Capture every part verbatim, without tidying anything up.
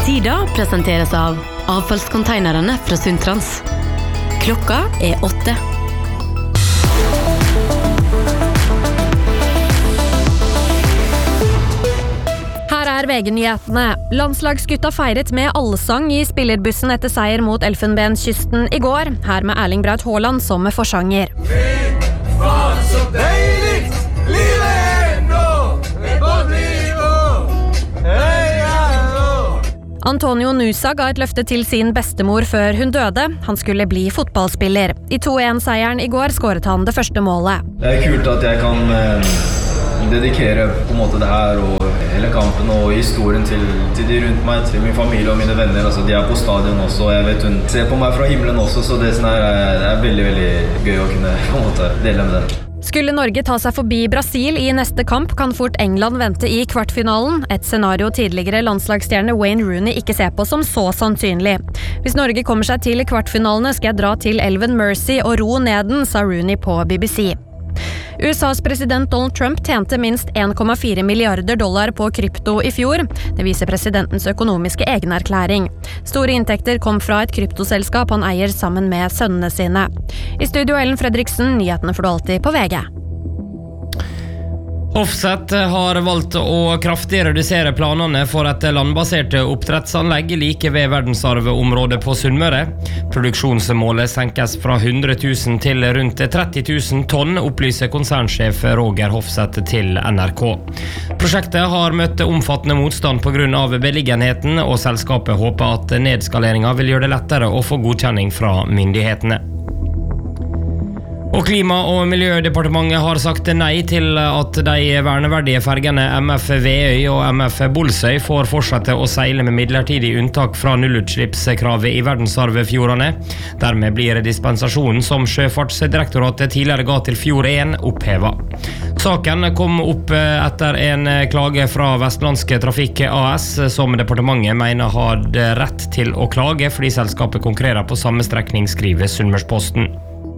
Tida presenteres av avfallskonteinerne fra Sundtrans. Klokka er åtte. Her er V G-nyhetene. Landslagsgutta feiret med allsang i spillerbussen etter seier mot Elfenbenskysten i går. Her med Erling Braut Haaland som med forsanger. Fy faen så deilig! Livet er nå! Det bare blir nå! Heia nå! Antonio Nusa ga et løfte til sin bestemor før hun døde. Han skulle bli fotballspiller. I to en-seieren i går skåret han det første målet. Det er kult at jeg kan eh, dedikere på en måte det her og hele kampen og historien til, til de rundt meg, til min familie og mine venner. Altså, de er på stadion også, og jeg vet hun ser på meg fra himmelen også, så det, sånn her, det er veldig, veldig gøy å kunne på en måte dele med den. Skulle Norge ta seg forbi Brasil i neste kamp, kan fort England vente i kvartfinalen. Et scenario tidligere landslagsstjerne Wayne Rooney ikke ser på som så sannsynlig. Hvis Norge kommer seg til kvartfinalene, skal jeg dra til elven Mersey og ro ned den, sa Rooney på B B C. U S A's president Donald Trump tjente minst en komma fire milliarder dollar på krypto i fjor. Det viser presidentens økonomiske egenerklæring. Store inntekter kom fra et kryptoselskap han eier sammen med sønnene sine. I studio Ellen Fredriksen, nyhetene får du alltid på V G. Hofseth har valgt å kraftig redusere planene for et landbaserte oppdrettsanlegg like ved verdensarvområdet på Sunnmøre. Produksjonsmålet senkes fra hundre tusen til rundt tretti tusen tonn, opplyser konsernsjef Roger Hofseth til N R K. Prosjektet har møtt omfattende motstand på grunn av beliggenheten, og selskapet håper at nedskaleringen vil gjøre det lettere å få godkjenning fra myndighetene. Og Klima- og miljødepartementet har sagt nei til at de verneverdige fergene M F Veøy og M F Bolsøy får fortsette å seile med midlertidig unntak fra nullutslippskravet i verdensarvfjordene. Dermed blir dispensasjonen som Sjøfartsdirektoratet tidligere ga til Fjord én opphevet. Saken kom opp etter en klage fra Vestlandske Trafikk A S, som departementet mener hadde rett til å klage fordi selskapet konkurrerer på samme strekning, skriver Sunnmørsposten.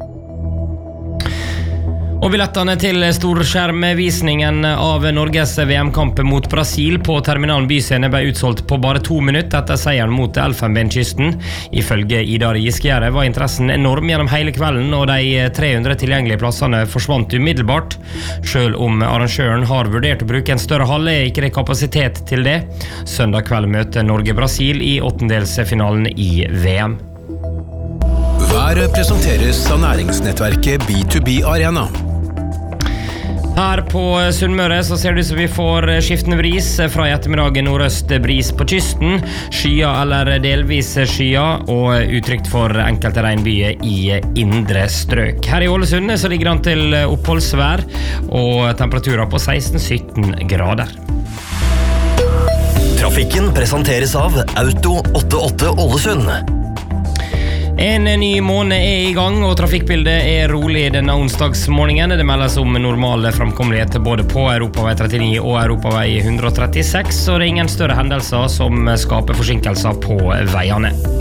Og billettene til storskjermvisningen av Norges V M-kamp mot Brasil på Terminalen Byscene ble utsolgt på bare to minutter etter seieren mot Elfenbenskysten. Ifølge Ida Giskjære var interessen enorm gjennom hele kvelden, og de tre hundre tilgjengelige plassene forsvant umiddelbart. Selv om arrangøren har vurdert å bruke en større hall, er ikke det kapasitet til det. Søndag kveld møter Norge-Brasil i åttendelsfinalen i V M. Været presenteres av næringsnettverket B to B Arena. Her på Sunnmøre så ser det ut som vi får skiftende bris fra i ettermiddag nordøst bris på kysten, skya eller delvis skya og utrygt for enkelte regnbyer i indre strøk. Her i Ålesund så ligger han til oppholdsvær og temperaturer på seksten til sytten grader. Trafikken presenteres av Auto åttiåtte Ålesund. En ny måned er i gang, og trafikkbildet er rolig denne onsdagsmorgenen. Det meldes om normale framkommelighet både på Europavei trettini og Europavei hundre og trettiseks, og det er ingen større hendelser som skaper forsinkelser på veiene.